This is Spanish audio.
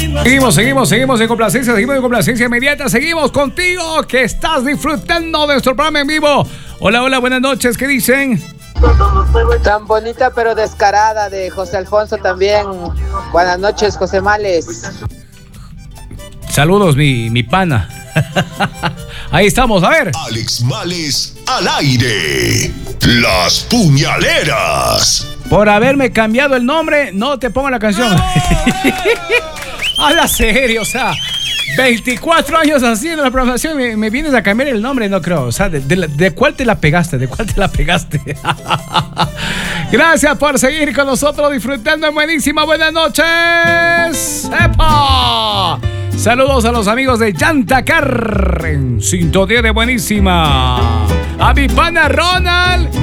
Seguimos en complacencia inmediata. Seguimos contigo, que estás disfrutando de nuestro programa en vivo. Hola, buenas noches, ¿qué dicen? Tan bonita pero descarada, de José Alfonso también. Buenas noches, José Males. Saludos, mi pana. Ahí estamos, a ver. Alex Males al aire. Las puñaleras. Por haberme cambiado el nombre, no te pongo la canción. Habla serio, o sea, 24 años haciendo la programación, me vienes a cambiar el nombre, no creo. O sea, ¿de cuál te la pegaste? ¿De cuál te la pegaste? Gracias por seguir con nosotros disfrutando. Buenísima, buenas noches. ¡Epa! Saludos a los amigos de Llantacar en sintonía de buenísima. A mi pana Ronald.